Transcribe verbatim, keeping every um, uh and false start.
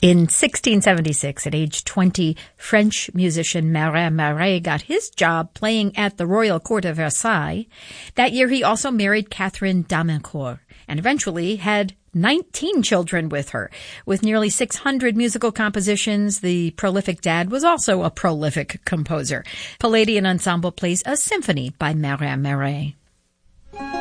In sixteen seventy-six, at age twenty, French musician Marin Marais got his job playing at the Royal Court of Versailles. That year, he also married Catherine d'Amincourt and eventually had nineteen children with her. With nearly six hundred musical compositions, the prolific dad was also a prolific composer. Palladian Ensemble plays a symphony by Marin Marais.